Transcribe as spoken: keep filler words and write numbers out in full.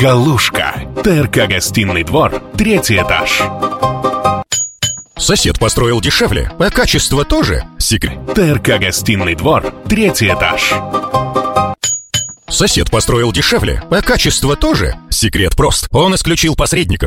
Галушка. ТРК «Гостиный двор», третий этаж. Сосед построил дешевле, а качество тоже. Секрет. ТРК «Гостиный двор», третий этаж. Сосед построил дешевле, а качество тоже. Секрет прост. Он исключил посредников.